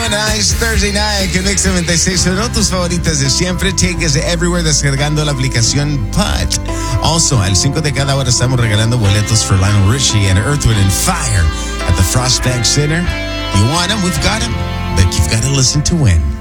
nice Thursday night con Mix 96. Son tus favoritas de siempre. Take us everywhere descargando la aplicación Put. Also, al 5 de cada hora estamos regalando boletos for Lionel Richie and Earth, Wind and Fire at the Frost Bank Center. You want them? We've got them. But you've got to listen to win.